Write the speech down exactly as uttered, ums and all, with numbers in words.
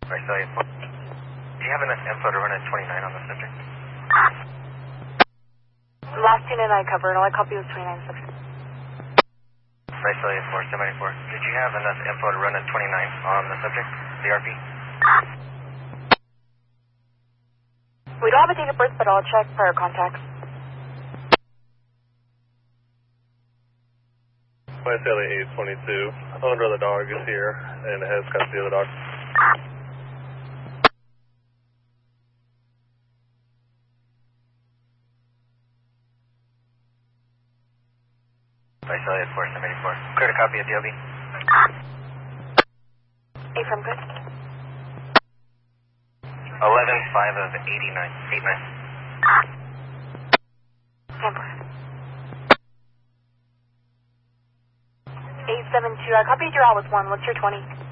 Right, so do you have enough info to run at twenty-nine on the subject? Last unit I covered, all I copied was twenty-nine subject. Right, so four seventy-four. Did you have enough info to run at twenty-nine on the subject, the R P? We don't have a date of birth, but I'll check prior contacts. Visalia eight twenty-two. Owner of the dog is here and has custody of the dog. Visalia four seventy-four. Clear to copy of D L B. A from good. eleven five of eighty-nine. eight nine. Temper. eight seven two, I copied your out with one. What's your twenty?